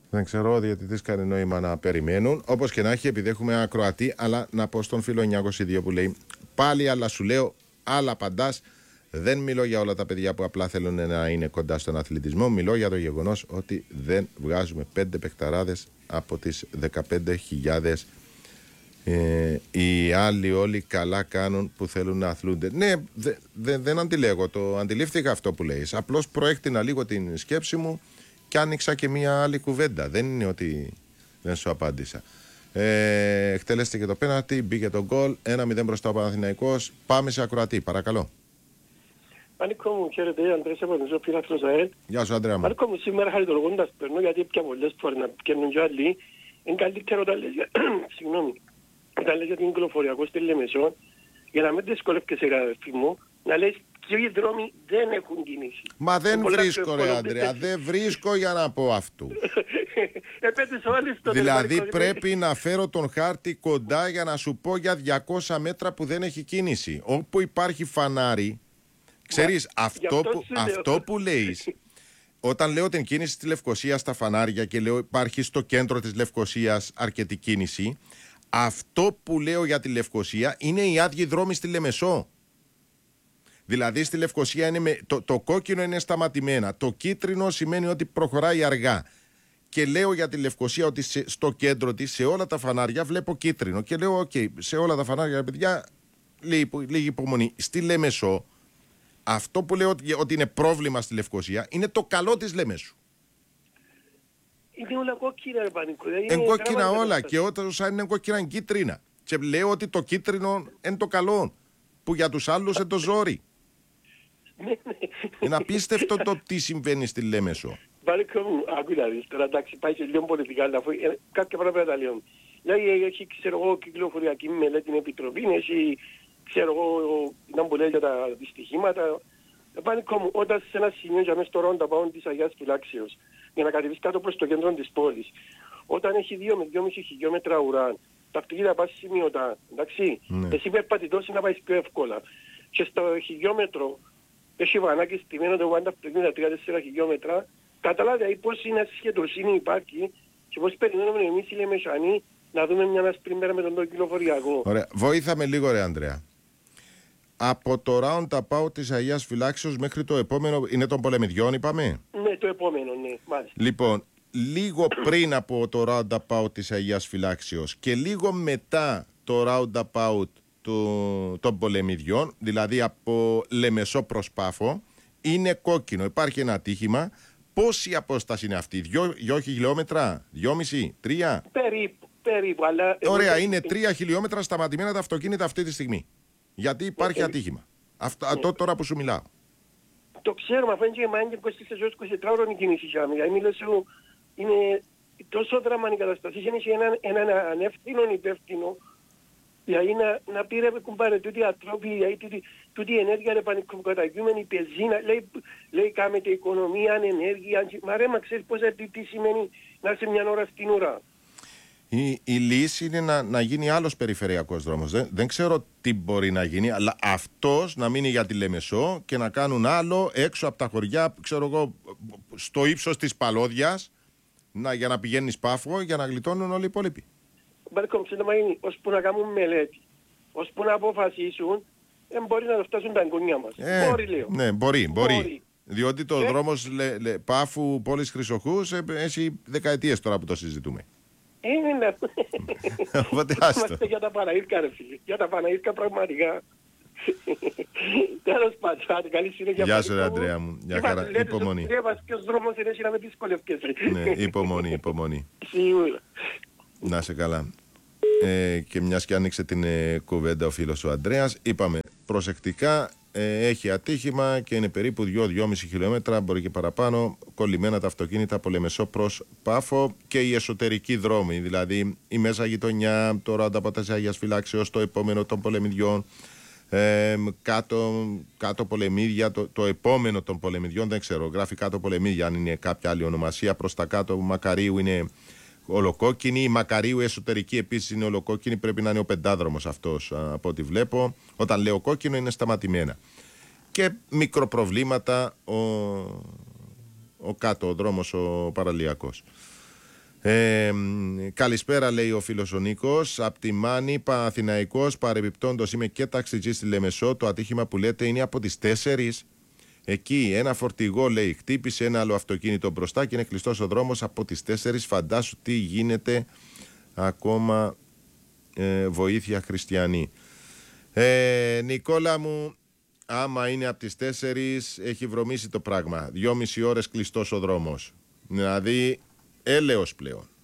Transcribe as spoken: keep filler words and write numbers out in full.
Δεν ξέρω, ο διαιτητής κάνει νόημα να περιμένουν. Όπως και να έχει, επειδή έχουμε ακροατή, αλλά να πω στον φίλο εννιακόσια είκοσι δύο που λέει πάλι, αλλά σου λέω, άλλα απαντάς. Δεν μιλώ για όλα τα παιδιά που απλά θέλουν να είναι κοντά στον αθλητισμό. Μιλώ για το γεγονός ότι δεν βγάζουμε πέντε παιχταράδες από τις δεκαπέντε χιλιάδες. Ε, οι άλλοι όλοι καλά κάνουν που θέλουν να αθλούνται. Ναι, δε, δε, δεν αντιλέγω. Το αντιλήφθηκα αυτό που λέει. Απλώς προέκτηνα λίγο την σκέψη μου και άνοιξα και μία άλλη κουβέντα. Δεν είναι ότι δεν σου απάντησα. Ε, εκτελέστηκε το πέναλτι, μπήκε το γκολ. ένα μηδέν μπροστά ο Παναθηναϊκός. Πάμε σε ακροατή, παρακαλώ. Πανίκο μου, χαίρετε, Αντρέας από τον Ζωφίλαθρος ΑΕΛ. Γεια σου, Αντρέα μου. Πανίκο μου, σήμερα χαριτολογώντας παίρνω, γιατί πια πολλές φορές να πιένουν και άλλοι. Είναι καλύτερο όταν λες, συγγνώμη, όταν λες για την κυκλοφοριακό στη Λεμεσό, για να μην δυσκολεύκεσαι αδερφή μου, να λες ποιοι δρόμοι δεν έχουν κίνηση. Μα δεν βρίσκω ρε Αντρέα, δεν βρίσκω για να πω αυτού. Δηλαδή πρέπει να φέρω τον χάρτη κοντά για να σου πω για διακόσια μέτρα που δεν έχει κίνηση. Όπου υπάρχει φανάρι, ξέρεις, αυτό που, αυτό που λέεις, όταν λέω την κίνηση στη Λευκοσία στα φανάρια και λέω υπάρχει στο κέντρο της Λευκοσίας αρκετή κίνηση, αυτό που λέω για τη Λευκοσία είναι οι άδειοι δρόμοι στη Λεμεσό. Δηλαδή στη Λευκοσία είναι με, το, το κόκκινο είναι σταματημένα, το κίτρινο σημαίνει ότι προχωράει αργά. Και λέω για τη Λευκοσία ότι σε, στο κέντρο της, σε όλα τα φανάρια βλέπω κίτρινο. Και λέω, οκ, okay, σε όλα τα φανάρια, παιδιά, λίγη, λίγη υπομονή. Στη Λεμεσό, αυτό που λέω ότι, ότι είναι πρόβλημα στη Λευκοσία, είναι το καλό της Λεμεσού. Είναι όλα κόκκινα, ρε Πανίκο. Είναι κόκκινα όλα και όσα είναι κόκκινα είναι κίτρινα. Και λέω ότι το κίτρινο είναι το καλό, που για τους άλλους είναι το ζόρι. Είναι απίστευτο το τι συμβαίνει στη Λέμεσο. Πανίκο μου, ακούτε δεις, τώρα εντάξει πάει σε λίγο πολιτικά, αλλά κάποια πράγματα τα λέω. Δηλαδή έχει, ξέρω εγώ, κυκλοφοριακή μελέτη την Επιτροπή, έχει, ξέρω εγώ, να μου λέει για τα δυστυχήματα. Πανίκο μου, όταν σε ένα σημείο για μέσα στο ρόντα πάω της Αγίας Φυλάξεως, για να κατεβείς κάτω προς το κέντρο της πόλης, όταν έχει δύο με δυόμισι χιλιόμετρα ουρά, τα αυτοκίνητα πας σημειωτά, εντάξει, ναι. Εσύ περπατητός να πάεις πιο εύκολα. Και στο χιλιόμετρο έχει βανάκι στημένο το πάντα αυτοκίνητα τρία τέσσερα χιλιόμετρα, καταλάβει πώς είναι ασχετοσύνη υπάρχει και πώς περιμένουμε εμείς οι Λεμεσανοί να δούμε μια άσπρη μέρα με τον το κυκλοφοριακό. Ωραία, βοήθαμε λίγο ρε Ανδρέα. Από το roundabout της Αγίας Φυλάξεως μέχρι το επόμενο, είναι των Πολεμιδιών είπαμε? Ναι, το επόμενο, ναι, μάλιστα. Λοιπόν, λίγο πριν από το roundabout της Αγίας Φυλάξεως και λίγο μετά το roundabout του, των Πολεμιδιών, δηλαδή από Λεμεσό προς Πάφο, είναι κόκκινο. Υπάρχει ένα ατύχημα. Πόση απόσταση είναι αυτή, δυο, δυο χιλιόμετρα, δυόμιση, τρία? Περίπου, περίπου, αλλά... Ωραία, είναι τρία χιλιόμετρα σταματημένα τα αυτοκίνητα αυτή τη στιγμή. Γιατί υπάρχει ατύχημα. Αυτό τώρα που σου μιλάω. Το ξέρουμε, αφού είναι και εμάς και είκοσι τέσσερα είκοσι τέσσερα ώρων η κίνηση για μí. Μιλώ σου, είναι τόσο δράμα η καταστασία. Είναι έναν ένα ανεύθυνο υπεύθυνο, δηλαδή να, να πήρε κουμπάρε τούτοι ανθρώποι, δηλαδή τούτη, τούτη ενέργεια είναι πανικοκαταγιούμενη, πεζίνα, λέει, λέει κάμετε οικονομία, ενέργεια. Μα ρε, μα ξέρεις πώς τι σημαίνει να είσαι μια ώρα στην ουρά. Η, η λύση είναι να, να γίνει άλλος περιφερειακός δρόμος. Δεν, δεν ξέρω τι μπορεί να γίνει, αλλά αυτός να μείνει για τη Λεμεσό και να κάνουν άλλο έξω από τα χωριά, ξέρω εγώ, στο ύψος της Παλώδιας, να, για να πηγαίνεις Πάφο, για να γλιτώνουν όλοι οι υπόλοιποι. Μπαρκόμ, ξέρω να γίνει, ώσπου να κάνουν μελέτη, ώσπου να αποφασίσουν, δεν μπορεί να το φτάσουν τα εγγονιά μας. Ε, μπορεί, λέω. Ναι, μπορεί, μπορεί. μπορεί. Διότι το ε? δρόμος λε, λε, Πάφου πόλης Χρυσοχούς έχει δεκαετίες τώρα που το συζητούμε. Είναι να... Οπότε άστο. Είμαστε για τα Παναΐρκα ρε φίλε. Για τα Παναΐρκα πραγματικά. Τέλος πάντων, καλή συνέχεια. Γεια σου ρε Αντρέα μου. Γεια χαρά. Υπομονή. Ποιος δρόμος είναι εσύ να με δυσκολεύκες. Ναι, υπομονή, υπομονή. Σίγουρα. Να σε καλά. Ε, και μιας και άνοιξε την ε, κουβέντα ο φίλος ο Αντρέας, είπαμε προσεκτικά, ε, έχει ατύχημα και είναι περίπου δύο με δυόμισι χιλιόμετρα, μπορεί και παραπάνω, κολλημένα τα αυτοκίνητα από Λεμεσό προς Πάφο και οι εσωτερικοί δρόμοι, δηλαδή η μέσα γειτονιά, το roundabout της Αγίας Φυλάξεως, το επόμενο των Πολεμιδιών, ε, κάτω, κάτω Πολεμίδια, το, το επόμενο των Πολεμιδιών, δεν ξέρω, γράφει κάτω Πολεμίδια αν είναι κάποια άλλη ονομασία, προς τα κάτω Μακαρίου είναι ολοκόκκινη, η Μακαρίου εσωτερική επίσης είναι ολοκόκκινη, πρέπει να είναι ο πεντάδρομος αυτός από ό,τι βλέπω. Όταν λέω κόκκινο είναι σταματημένα. Και μικροπροβλήματα ο, ο κάτω ο δρόμος ο παραλιακός. Ε, καλησπέρα, λέει ο φίλος ο Νίκος. Απ' τη Μάνη, Παναθηναϊκός, παρεμπιπτόντος είμαι και ταξιτζής στη Λεμεσό. Το ατύχημα που λέτε είναι από τις τέσσερις. Εκεί ένα φορτηγό, λέει, χτύπησε ένα άλλο αυτοκίνητο μπροστά και είναι κλειστός ο δρόμος από τις τέσσερις. Φαντάσου τι γίνεται ακόμα. Ε, βοήθεια χριστιανή. Ε, Νικόλα μου, άμα είναι από τις τέσσερις, έχει βρωμίσει το πράγμα. Δυόμιση ώρες κλειστός ο δρόμος. Δηλαδή, έλεος πλέον.